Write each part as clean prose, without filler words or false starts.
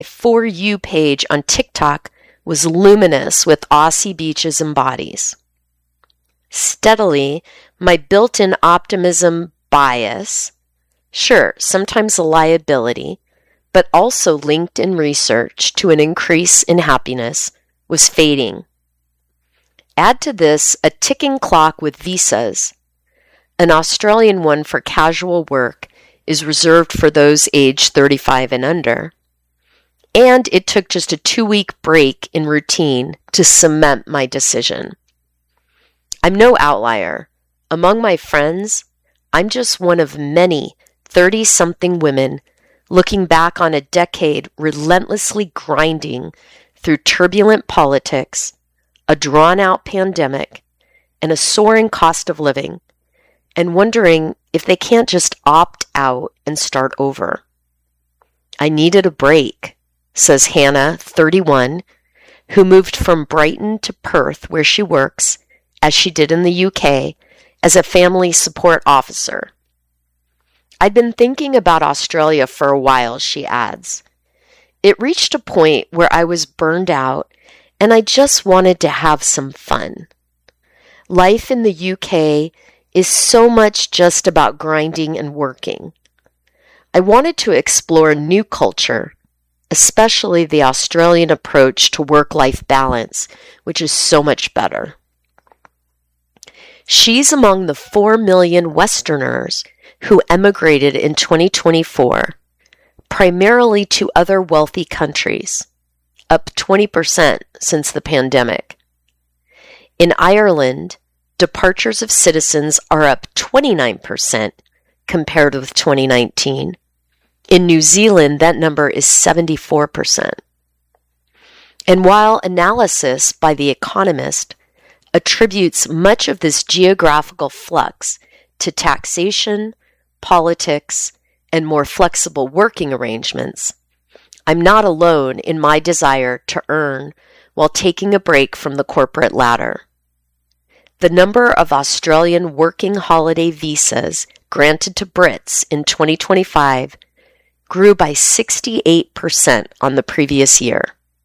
For You page on TikTok was luminous with Aussie beaches and bodies. Steadily, my built-in optimism bias, sure, sometimes a liability, but also linked in research to an increase in happiness, was fading. Add to this a ticking clock with visas. An Australian one for casual work is reserved for those aged 35 and under. And it took just a 2-week break in routine to cement my decision. I'm no outlier. Among my friends, I'm just one of many 30-something women looking back on a decade relentlessly grinding through turbulent politics, a drawn-out pandemic, and a soaring cost of living, and wondering if they can't just opt out and start over. I needed a break, says Hannah, 31, who moved from Brighton to Perth, where she works, as she did in the UK, as a family support officer. I'd been thinking about Australia for a while, she adds. It reached a point where I was burned out and I just wanted to have some fun. Life in the UK is so much just about grinding and working. I wanted to explore a new culture, especially the Australian approach to work-life balance, which is so much better. She's among the 4 million Westerners who emigrated in 2024, primarily to other wealthy countries, up 20% since the pandemic. In Ireland, departures of citizens are up 29% compared with 2019. In New Zealand, that number is 74%. And while analysis by The Economist attributes much of this geographical flux to taxation, politics, and more flexible working arrangements, I'm not alone in my desire to earn while taking a break from the corporate ladder. The number of Australian working holiday visas granted to Brits in 2025 grew by 68% on the previous year.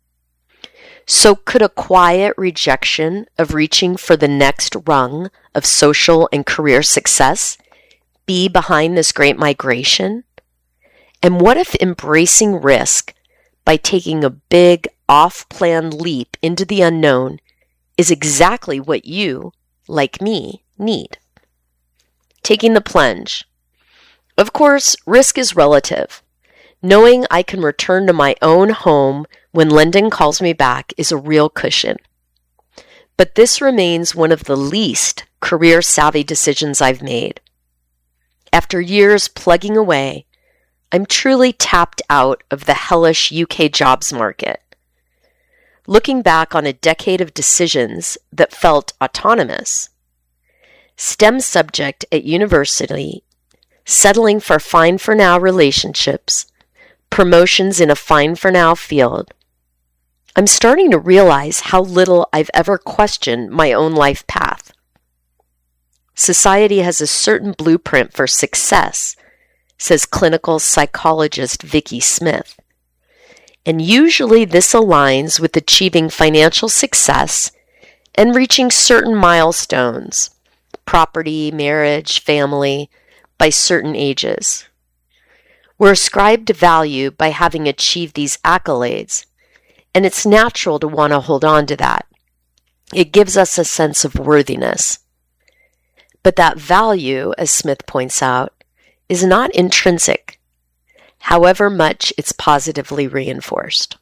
So could a quiet rejection of reaching for the next rung of social and career success be behind this great migration? And what if embracing risk by taking a big off-plan leap into the unknown is exactly what you, like me, need? Taking the plunge. Of course, risk is relative. Knowing I can return to my own home when London calls me back is a real cushion. But this remains one of the least career-savvy decisions I've made. After years plugging away, I'm truly tapped out of the hellish UK jobs market. Looking back on a decade of decisions that felt autonomous, STEM subject at university, settling for fine-for-now relationships, promotions in a fine-for-now field, I'm starting to realize how little I've ever questioned my own life path. Society has a certain blueprint for success, says clinical psychologist Vicky Smith. And usually this aligns with achieving financial success and reaching certain milestones, property, marriage, family, by certain ages. We're ascribed value by having achieved these accolades, and it's natural to want to hold on to that. It gives us a sense of worthiness. But that value, as Smith points out, is not intrinsic, however much it's positively reinforced.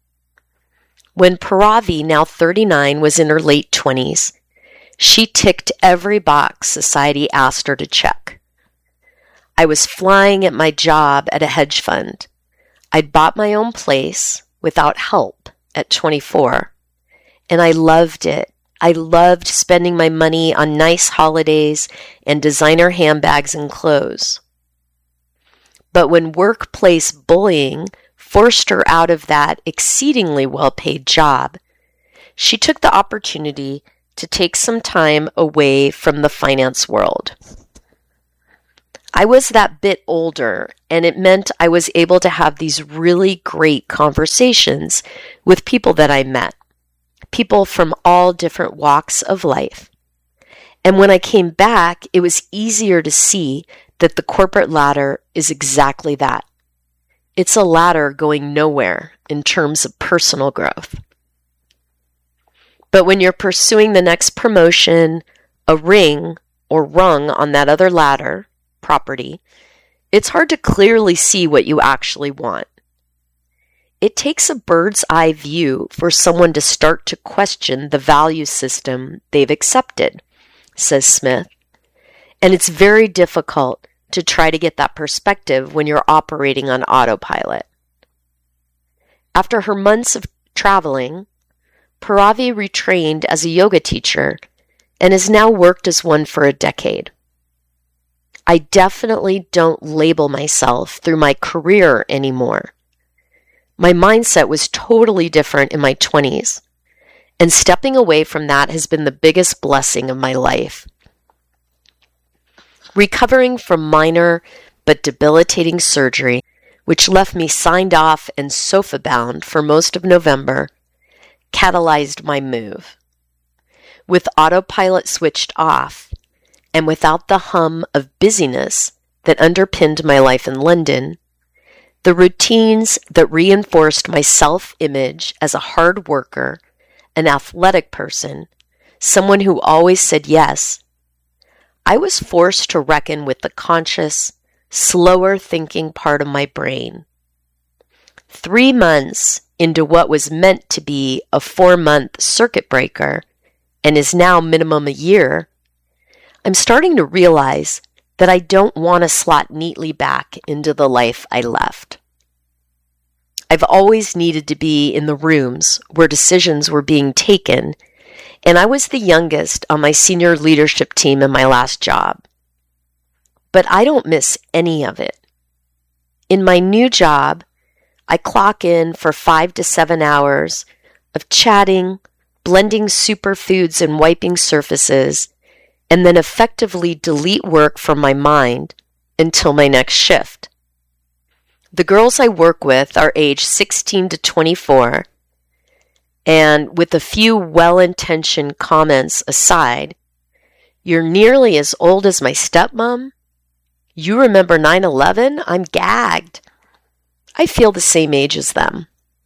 When Paravi, now 39, was in her late 20s, she ticked every box society asked her to check. I was flying at my job at a hedge fund. I'd bought my own place without help at 24, and I loved it. I loved spending my money on nice holidays and designer handbags and clothes. But when workplace bullying forced her out of that exceedingly well-paid job, she took the opportunity to take some time away from the finance world. I was that bit older, and it meant I was able to have these really great conversations with people that I met, people from all different walks of life. And when I came back, it was easier to see that the corporate ladder is exactly that. It's a ladder going nowhere in terms of personal growth. But when you're pursuing the next promotion, a ring or rung on that other ladder, property, it's hard to clearly see what you actually want. It takes a bird's eye view for someone to start to question the value system they've accepted, says Smith. And it's very difficult to try to get that perspective when you're operating on autopilot. After her months of traveling, Puravi retrained as a yoga teacher and has now worked as one for a decade. I definitely don't label myself through my career anymore. My mindset was totally different in my 20s, and stepping away from that has been the biggest blessing of my life. Recovering from minor but debilitating surgery, which left me signed off and sofa-bound for most of November, catalyzed my move. With autopilot switched off, and without the hum of busyness that underpinned my life in London, the routines that reinforced my self-image as a hard worker, an athletic person, someone who always said yes, I was forced to reckon with the conscious, slower thinking part of my brain. 3 months into what was meant to be a 4-month circuit breaker and is now minimum a year, I'm starting to realize that I don't want to slot neatly back into the life I left. I've always needed to be in the rooms where decisions were being taken, and I was the youngest on my senior leadership team in my last job. But I don't miss any of it. In my new job, I clock in for 5 to 7 hours of chatting, blending superfoods and wiping surfaces, and then effectively delete work from my mind until my next shift. The girls I work with are aged 16 to 24, and with a few well-intentioned comments aside, "You're nearly as old as my stepmom? You remember 9/11? I'm gagged." I feel the same age as them.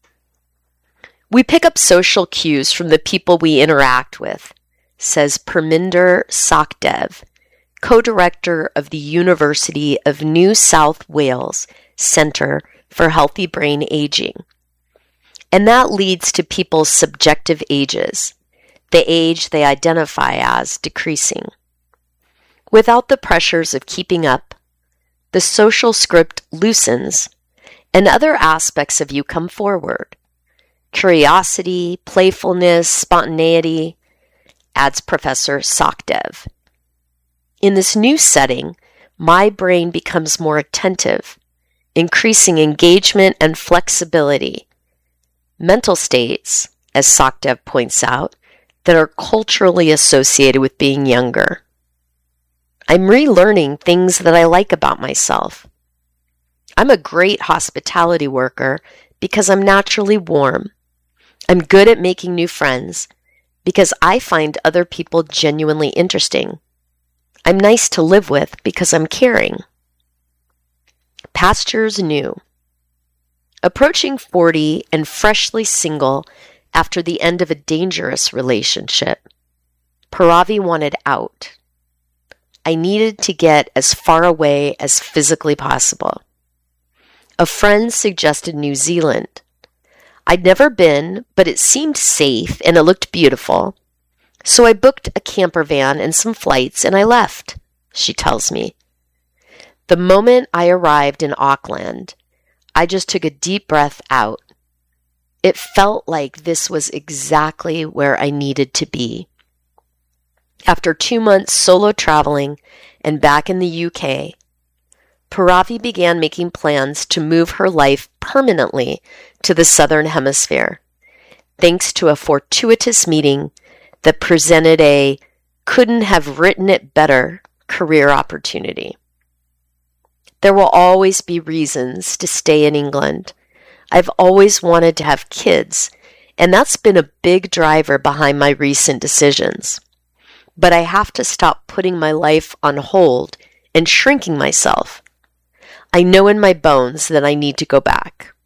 We pick up social cues from the people we interact with, says Parminder Sachdev, co-director of the University of New South Wales Centre for Healthy Brain Aging. And that leads to people's subjective ages, the age they identify as decreasing. Without the pressures of keeping up, the social script loosens and other aspects of you come forward. Curiosity, playfulness, spontaneity, adds Professor Sachdev. In this new setting, my brain becomes more attentive, increasing engagement and flexibility. Mental states, as Sachdev points out, that are culturally associated with being younger. I'm relearning things that I like about myself. I'm a great hospitality worker because I'm naturally warm. I'm good at making new friends because I find other people genuinely interesting. I'm nice to live with because I'm caring. Pastures new. Approaching 40 and freshly single after the end of a dangerous relationship, Puravi wanted out. I needed to get as far away as physically possible. A friend suggested New Zealand. I'd never been, but it seemed safe and it looked beautiful. So I booked a camper van and some flights and I left, she tells me. The moment I arrived in Auckland, I just took a deep breath out. It felt like this was exactly where I needed to be. After 2 months solo traveling and back in the UK, Puravi began making plans to move her life permanently to the Southern Hemisphere, thanks to a fortuitous meeting that presented a couldn't have written it better career opportunity. There will always be reasons to stay in England. I've always wanted to have kids, and that's been a big driver behind my recent decisions. But I have to stop putting my life on hold and shrinking myself. I know in my bones that I need to go back.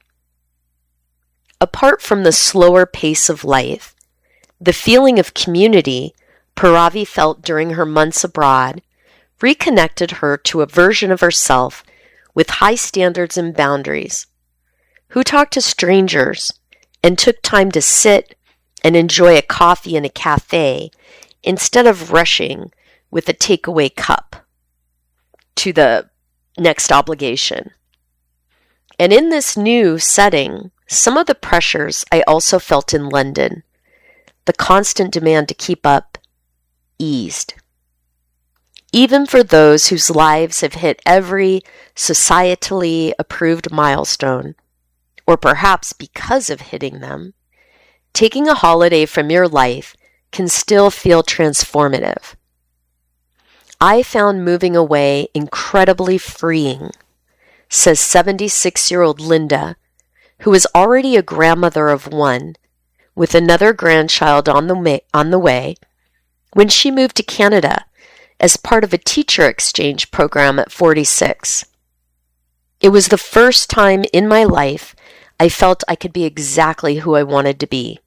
Apart from the slower pace of life, the feeling of community Paravi felt during her months abroad reconnected her to a version of herself with high standards and boundaries, who talked to strangers and took time to sit and enjoy a coffee in a cafe instead of rushing with a takeaway cup to the next obligation. And in this new setting, some of the pressures I also felt in London, the constant demand to keep up, eased. Even for those whose lives have hit every societally approved milestone, or perhaps because of hitting them, taking a holiday from your life can still feel transformative. I found moving away incredibly freeing, says 76-year-old Linda, who is already a grandmother of one, with another grandchild on the way, when she moved to Canada as part of a teacher exchange program at 46. It was the first time in my life I felt I could be exactly who I wanted to be.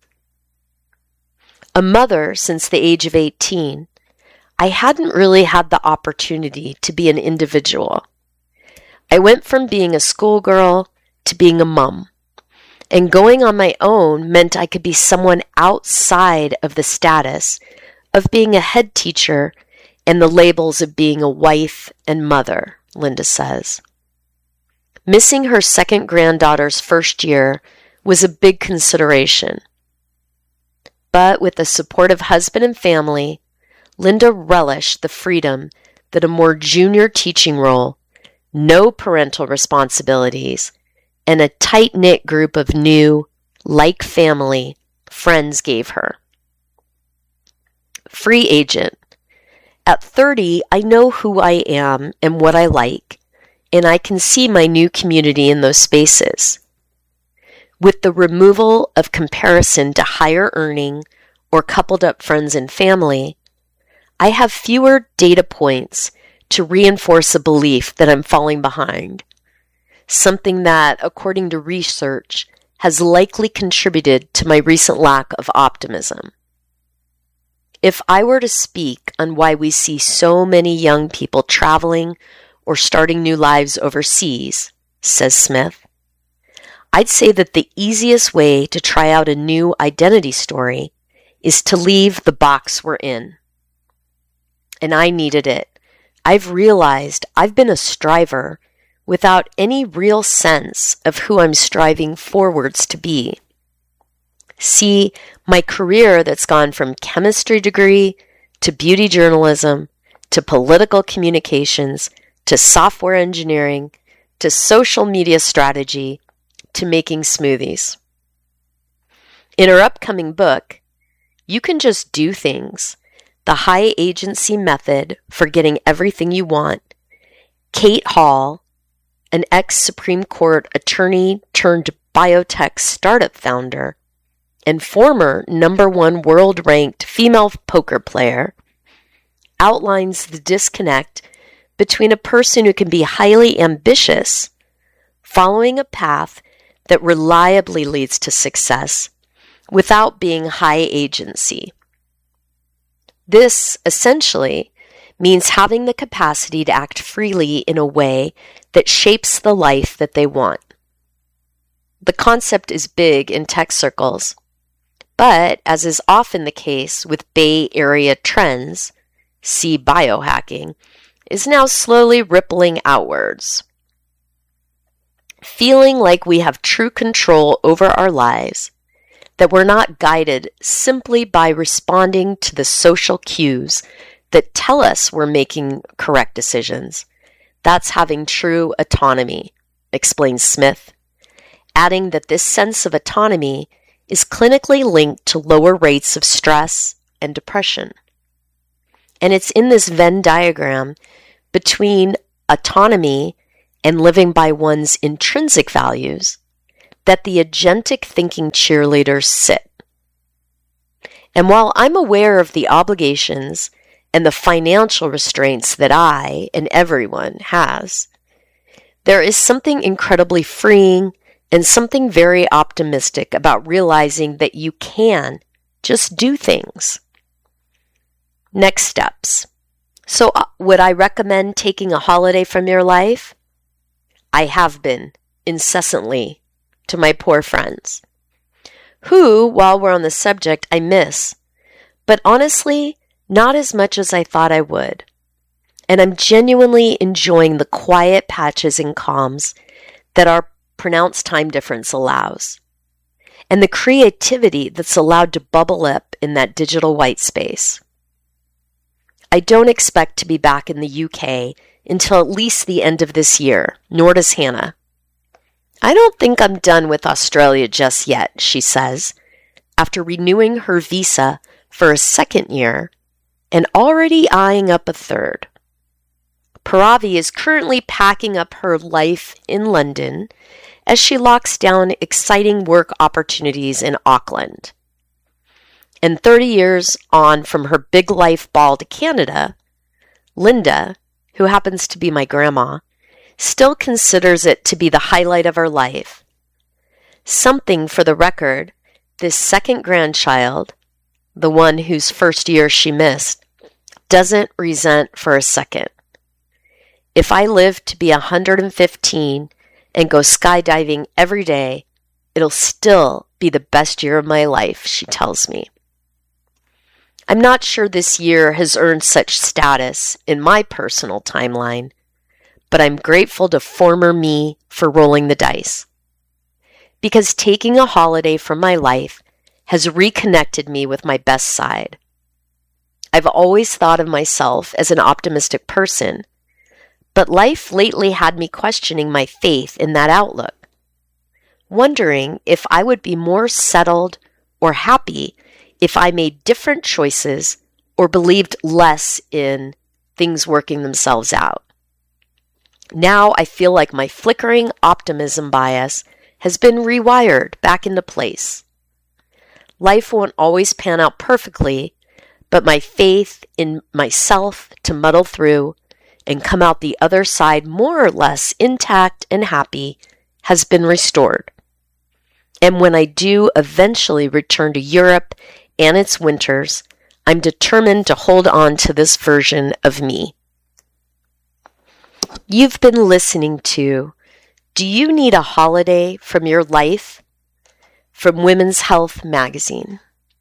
A mother since the age of 18, I hadn't really had the opportunity to be an individual. I went from being a schoolgirl to being a mom, and going on my own meant I could be someone outside of the status of being a head teacher and the labels of being a wife and mother, Linda says. Missing her second granddaughter's first year was a big consideration. But with the supportive husband and family, Linda relished the freedom that a more junior teaching role, no parental responsibilities, and a tight-knit group of new, like family, friends gave her. Free agent. At 30, I know who I am and what I like, and I can see my new community in those spaces. With the removal of comparison to higher earning or coupled up friends and family, I have fewer data points to reinforce a belief that I'm falling behind, something that, according to research, has likely contributed to my recent lack of optimism. If I were to speak on why we see so many young people traveling or starting new lives overseas, says Smith, I'd say that the easiest way to try out a new identity story is to leave the box we're in. And I needed it. I've realized I've been a striver without any real sense of who I'm striving forwards to be. See, my career that's gone from chemistry degree to beauty journalism to political communications to software engineering to social media strategy to making smoothies. In her upcoming book, You Can Just Do Things, The High Agency Method for Getting Everything You Want, Kate Hall, an ex-Supreme Court attorney turned biotech startup founder, and former #1 world-ranked female poker player, outlines the disconnect between a person who can be highly ambitious, following a path that reliably leads to success, without being high agency. This, essentially, means having the capacity to act freely in a way that shapes the life that they want. The concept is big in tech circles, but as is often the case with Bay Area trends, see biohacking, is now slowly rippling outwards. Feeling like we have true control over our lives, that we're not guided simply by responding to the social cues that tell us we're making correct decisions. That's having true autonomy, explains Smith, adding that this sense of autonomy is clinically linked to lower rates of stress and depression. And it's in this Venn diagram between autonomy and living by one's intrinsic values that the agentic thinking cheerleaders sit. And while I'm aware of the obligations and the financial restraints that I and everyone has, there is something incredibly freeing and something very optimistic about realizing that you can just do things. Next steps. So would I recommend taking a holiday from your life? I have been, incessantly, to my poor friends, who, while we're on the subject, I miss, but honestly, not as much as I thought I would. And I'm genuinely enjoying the quiet patches and calms that our pronounced time difference allows, and the creativity that's allowed to bubble up in that digital white space. I don't expect to be back in the UK until at least the end of this year, nor does Hannah. I don't think I'm done with Australia just yet, she says, after renewing her visa for a second year and already eyeing up a third. Paravi is currently packing up her life in London as she locks down exciting work opportunities in Auckland. And 30 years on from her big life ball to Canada, Linda, who happens to be my grandma, still considers it to be the highlight of her life. Something, for the record, this second grandchild, the one whose first year she missed, doesn't resent for a second. If I live to be 115 and go skydiving every day, it'll still be the best year of my life, she tells me. I'm not sure this year has earned such status in my personal timeline, but I'm grateful to former me for rolling the dice. Because taking a holiday from my life has reconnected me with my best side. I've always thought of myself as an optimistic person, but life lately had me questioning my faith in that outlook, wondering if I would be more settled or happy if I made different choices or believed less in things working themselves out. Now I feel like my flickering optimism bias has been rewired back into place. Life won't always pan out perfectly, but my faith in myself to muddle through and come out the other side more or less intact and happy has been restored. And when I do eventually return to Europe and its winters, I'm determined to hold on to this version of me. You've been listening to Do You Need a Holiday from Your Life? From Women's Health Magazine.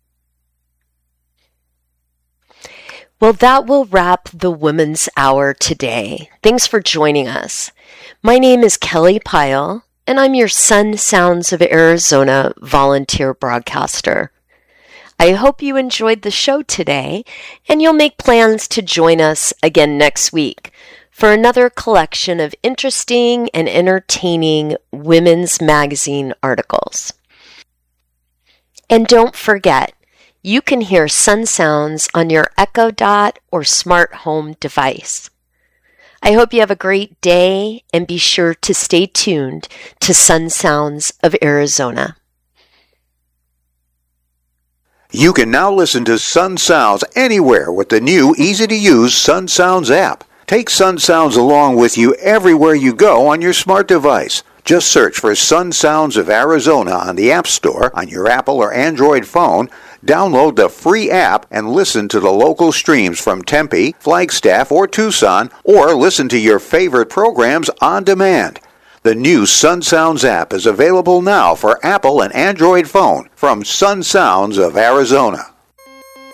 Well, that will wrap the Women's Hour today. Thanks for joining us. My name is Kelly Pyle, and I'm your Sun Sounds of Arizona volunteer broadcaster. I hope you enjoyed the show today, and you'll make plans to join us again next week for another collection of interesting and entertaining women's magazine articles. And don't forget, you can hear Sun Sounds on your Echo Dot or smart home device. I hope you have a great day, and be sure to stay tuned to Sun Sounds of Arizona. You can now listen to Sun Sounds anywhere with the new, easy-to-use Sun Sounds app. Take Sun Sounds along with you everywhere you go on your smart device. Just search for Sun Sounds of Arizona on the App Store on your Apple or Android phone, download the free app, and listen to the local streams from Tempe, Flagstaff, or Tucson, or listen to your favorite programs on demand. The new Sun Sounds app is available now for Apple and Android phone from Sun Sounds of Arizona.